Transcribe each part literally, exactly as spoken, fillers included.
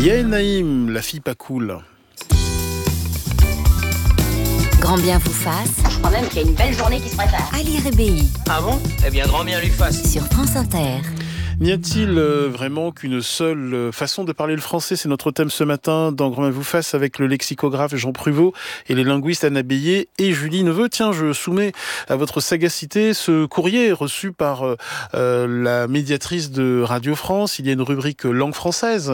Yael Naïm, la fille pas cool. Grand bien vous fasse. Je crois même qu'il y a une belle journée qui se prépare. Ali Rébéi. Ah bon ? Eh bien, grand bien lui fasse. Sur France Inter. N'y a-t-il euh, vraiment qu'une seule euh, façon de parler le français ? C'est notre thème ce matin dans Grand bien vous fasse avec le lexicographe Jean Pruvot et les linguistes Anna Bélier et Julie Neveu. Tiens, je soumets à votre sagacité ce courrier reçu par euh, euh, la médiatrice de Radio France. Il y a une rubrique langue française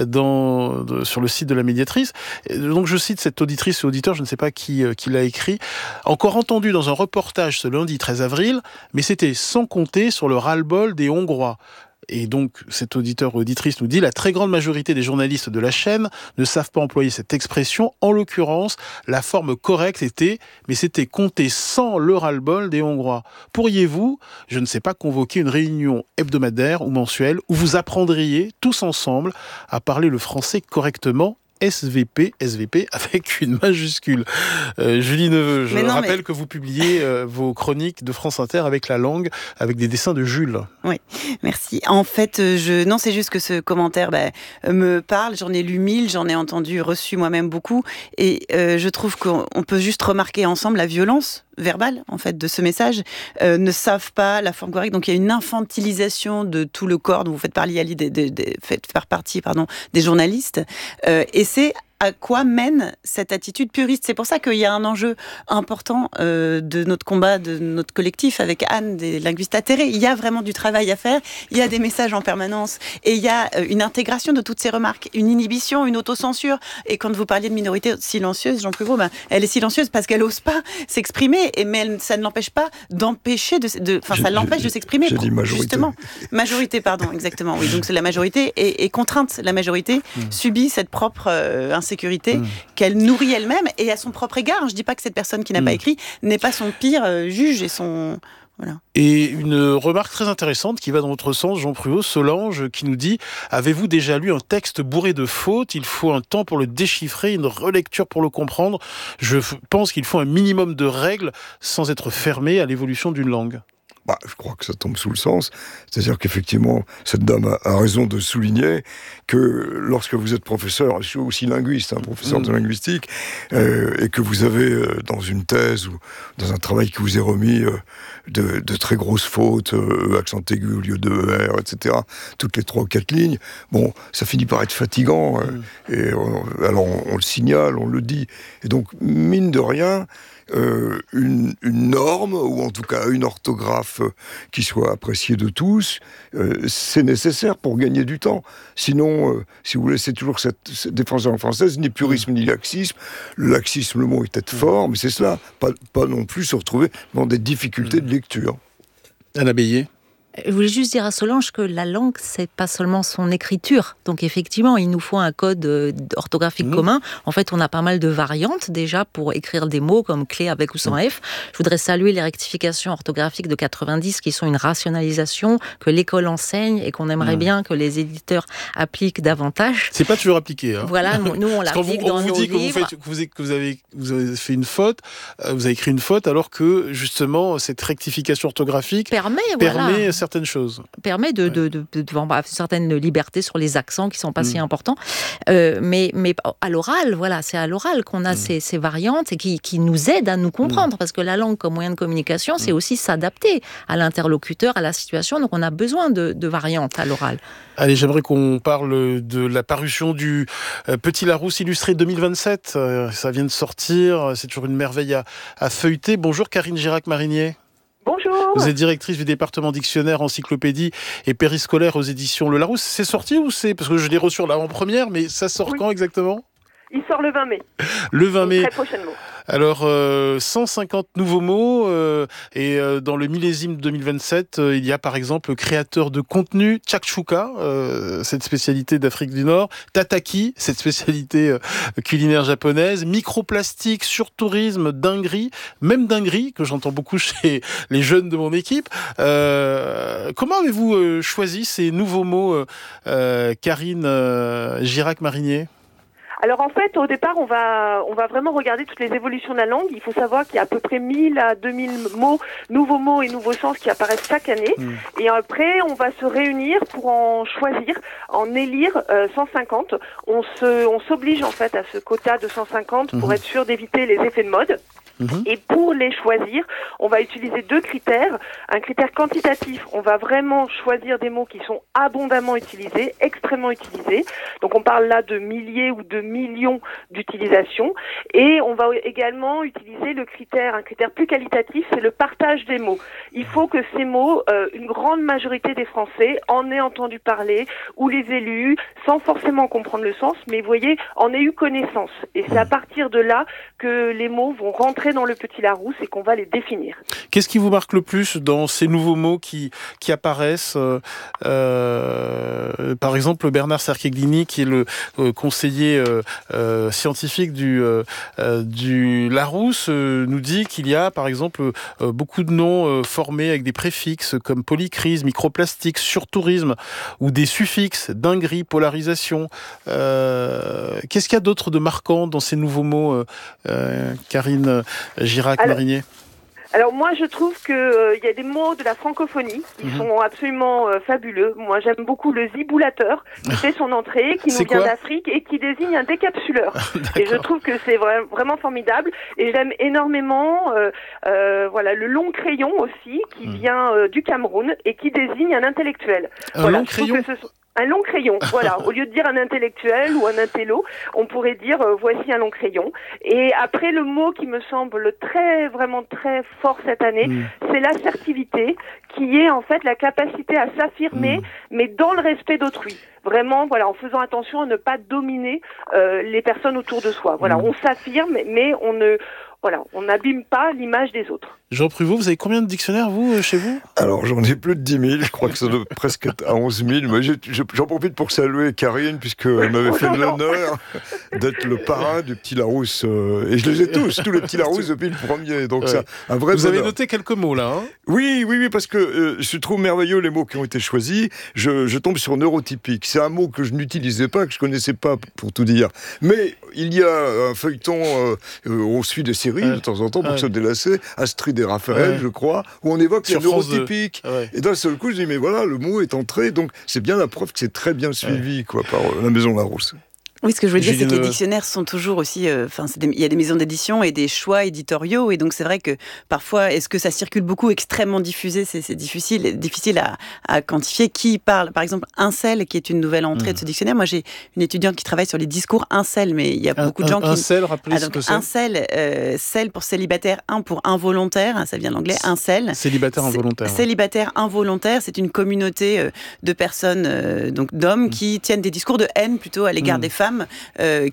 dans, de, sur le site de la médiatrice. Et donc je cite cette auditrice et auditeur, je ne sais pas qui, euh, qui l'a écrit. Encore entendu dans un reportage ce lundi treize avril, mais c'était sans compter sur le ras-le-bol des Hongrois. Et donc, cet auditeur ou auditrice nous dit « La très grande majorité des journalistes de la chaîne ne savent pas employer cette expression. En l'occurrence, la forme correcte était « mais c'était compté sans le ras-le-bol des Hongrois ». Pourriez-vous, je ne sais pas, convoquer une réunion hebdomadaire ou mensuelle où vous apprendriez tous ensemble à parler le français correctement ? S V P, S V P avec une majuscule. Euh, Julie Neveu, je non, rappelle mais... que vous publiez euh, vos chroniques de France Inter avec la langue, avec des dessins de Jules. Oui, merci. En fait, je... non, c'est juste que ce commentaire bah, me parle. J'en ai lu mille, j'en ai entendu, reçu moi-même beaucoup. Et euh, je trouve qu'on peut juste remarquer ensemble la violence verbale, en fait, de ce message, euh, ne savent pas la forme correcte. Donc, il y a une infantilisation de tout le corps dont vous faites partie, des, des, des, faites faire partie, pardon, des journalistes. Euh, et c'est à quoi mène cette attitude puriste. C'est pour ça qu'il y a un enjeu important euh, de notre combat, de notre collectif avec Anne, des linguistes atterrés. Il y a vraiment du travail à faire, il y a des messages en permanence et il y a une intégration de toutes ces remarques, une inhibition, une autocensure. Et quand vous parliez de minorité silencieuse, Jean Pruvot, ben, elle est silencieuse parce qu'elle n'ose pas s'exprimer, et, mais elle, ça ne l'empêche pas d'empêcher, de, de, enfin ça l'empêche de s'exprimer. J'ai dit majorité. Justement. Majorité, pardon, exactement. Oui, donc c'est la majorité est, est contrainte. La majorité mmh. subit cette propre euh, insécurité Mmh. qu'elle nourrit elle-même et à son propre égard. Je ne dis pas que cette personne qui n'a mmh. pas écrit n'est pas son pire euh, juge et son... Voilà. Et une remarque très intéressante qui va dans votre sens, Jean Pruvot, Solange, qui nous dit « Avez-vous déjà lu un texte bourré de fautes ? Il faut un temps pour le déchiffrer, une relecture pour le comprendre. Je pense qu'il faut un minimum de règles sans être fermé à l'évolution d'une langue. » Bah, je crois que ça tombe sous le sens. C'est-à-dire qu'effectivement, cette dame a, a raison de souligner que lorsque vous êtes professeur, je suis aussi linguiste, hein, professeur mmh. de linguistique, euh, et que vous avez euh, dans une thèse ou dans un travail qui vous est remis euh, de, de très grosses fautes, euh, accent aigu au lieu de E R, et cetera, toutes les trois ou quatre lignes, bon, ça finit par être fatigant. Euh, mmh. et on, alors on, on le signale, on le dit. Et donc, mine de rien, Euh, une, une norme, ou en tout cas une orthographe euh, qui soit appréciée de tous, euh, c'est nécessaire pour gagner du temps. Sinon, euh, si vous laissez toujours cette, cette défense de la langue française, ni purisme ni laxisme, le laxisme, le mot est peut-être fort, mais c'est cela, pas, pas non plus se retrouver dans des difficultés de lecture. Anna Bélier. Je voulais juste dire à Solange que la langue, c'est pas seulement son écriture. Donc effectivement, il nous faut un code orthographique mmh. commun. En fait, on a pas mal de variantes déjà pour écrire des mots comme clé avec ou sans mmh. F. Je voudrais saluer les rectifications orthographiques de quatre-vingt-dix qui sont une rationalisation que l'école enseigne et qu'on aimerait mmh. bien que les éditeurs appliquent davantage. C'est pas toujours appliqué. Hein. Voilà, nous, nous on l'applique on dans vous nos dit que livres. vous, faites, que, vous, que vous, avez, vous avez fait une faute, vous avez écrit une faute, alors que justement cette rectification orthographique permet, permet voilà. certaines choses. Permet de, de, de, de, de avoir certaines libertés sur les accents qui ne sont pas mmh. si importants. Euh, mais, mais à l'oral, voilà, c'est à l'oral qu'on a mmh. ces, ces variantes et qui, qui nous aident à nous comprendre. Mmh. Parce que la langue comme moyen de communication, c'est mmh. aussi s'adapter à l'interlocuteur, à la situation. Donc on a besoin de, de variantes à l'oral. Allez, j'aimerais qu'on parle de la parution du euh, Petit Larousse illustré deux mille vingt-sept. Euh, ça vient de sortir, c'est toujours une merveille à, à feuilleter. Bonjour Karine Girac-Marinier. Bonjour. Vous êtes directrice du département dictionnaire, encyclopédie et périscolaire aux éditions Le Larousse. C'est sorti ou c'est... Parce que je l'ai reçu en avant-première, mais ça sort oui. quand exactement ? Il sort le vingt mai. Le vingt mai. Très prochainement. Alors, euh, cent cinquante nouveaux mots, euh, et euh, dans le millésime deux mille vingt-sept, euh, il y a par exemple créateur de contenu, Tchakshuka, euh, cette spécialité d'Afrique du Nord, Tataki, cette spécialité euh, culinaire japonaise, microplastique, surtourisme, dinguerie, même dinguerie, que j'entends beaucoup chez les jeunes de mon équipe. Euh, comment avez-vous euh, choisi ces nouveaux mots, euh, euh, Karine euh, Girac-Marinier ? Alors en fait, au départ, on va on va vraiment regarder toutes les évolutions de la langue. Il faut savoir qu'il y a à peu près mille à deux mille mots, nouveaux mots et nouveaux sens qui apparaissent chaque année. Mmh. Et après, on va se réunir pour en choisir, en élire euh, cent cinquante. On se on s'oblige en fait à ce quota de cent cinquante pour mmh. être sûr d'éviter les effets de mode. Mmh. Et pour les choisir, on va utiliser deux critères. Un critère quantitatif, on va vraiment choisir des mots qui sont abondamment utilisés, extrêmement utilisés. Donc on parle là de milliers ou de millions d'utilisations. Et on va également utiliser le critère, un critère plus qualitatif, c'est le partage des mots. Il faut que ces mots, euh, une grande majorité des Français en aient entendu parler, ou les aient lus, sans forcément comprendre le sens, mais vous voyez, en aient eu connaissance. Et c'est à partir de là que les mots vont rentrer dans le petit Larousse et qu'on va les définir. Qu'est-ce qui vous marque le plus dans ces nouveaux mots qui, qui apparaissent euh, euh, par exemple, Bernard Cercheglini, qui est le euh, conseiller euh, euh, scientifique du, euh, du Larousse, euh, nous dit qu'il y a, par exemple, euh, beaucoup de noms euh, formés avec des préfixes comme polycrise, microplastique, surtourisme, ou des suffixes, dinguerie, polarisation. Euh, qu'est-ce qu'il y a d'autre de marquant dans ces nouveaux mots, euh, euh, Karine Girac-Marinier? Alors moi je trouve que euh, y a des mots de la francophonie qui mmh. sont absolument euh, fabuleux. Moi j'aime beaucoup le ziboulateur qui fait son entrée, qui nous c'est vient quoi d'Afrique et qui désigne un décapsuleur. Et je trouve que c'est vra- vraiment formidable. Et j'aime énormément euh, euh, voilà le long crayon aussi qui mmh. vient euh, du Cameroun et qui désigne un intellectuel. Un voilà, long crayon. Un long crayon, voilà. Au lieu de dire un intellectuel ou un intello, on pourrait dire euh, voici un long crayon. Et après, le mot qui me semble très, vraiment très fort cette année, mmh. c'est l'assertivité, qui est en fait la capacité à s'affirmer, mmh. mais dans le respect d'autrui. Vraiment, voilà, en faisant attention à ne pas dominer euh, les personnes autour de soi. Voilà, mmh. on s'affirme, mais on ne... Voilà, on n'abîme pas l'image des autres. Jean Pruvot, vous avez combien de dictionnaires, vous, chez vous? Alors, j'en ai plus de dix mille, je crois que ça doit presque être à onze mille. Mais j'ai, j'en profite pour saluer Karine, puisqu'elle m'avait fait l'honneur d'être le parrain du petit Larousse. Euh, et je les ai tous, tous les petits Larousse depuis le premier. Donc, ouais. c'est un vrai Vous bonheur. avez noté quelques mots, là, hein? Oui, oui, oui, parce que euh, je trouve merveilleux les mots qui ont été choisis. Je, je tombe sur neurotypique. C'est un mot que je n'utilisais pas, que je connaissais pas, pour tout dire. Mais il y a un feuilleton, euh, on suit des séries, de temps en temps, pour ouais. se délasser, Astrid et Raphaël, ouais. je crois, où on évoque les neurotypiques. De... Ouais. Et d'un seul coup, je dis, mais voilà, le mot est entré, donc c'est bien la preuve que c'est très bien suivi, ouais. quoi, par la Maison Larousse. Oui, ce que je veux dire, c'est que les dictionnaires sont toujours aussi... Enfin, euh, il y a des maisons d'édition et des choix éditoriaux, et donc c'est vrai que parfois, est-ce que ça circule beaucoup, extrêmement diffusé, c'est, c'est difficile, difficile à, à quantifier. Qui parle, par exemple, incel, qui est une nouvelle entrée mmh. de ce dictionnaire. Moi, j'ai une étudiante qui travaille sur les discours incel, mais il y a un, beaucoup de gens un, qui... Incel, rappelez ah, ce donc, que c'est. Incel, euh, cel pour célibataire, un pour involontaire, ça vient de l'anglais, incel. Célibataire involontaire. C- célibataire involontaire, c'est une communauté euh, de personnes, euh, donc d'hommes, mmh. qui tiennent des discours de haine plutôt à l'égard mmh. des femmes, euh,